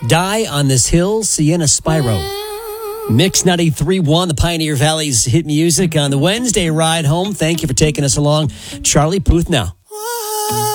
Die on This Hill, Sienna Spyro. Mix 93.1, the Pioneer Valley's hit music on the Wednesday ride home. Thank you for taking us along. Charlie Puth now.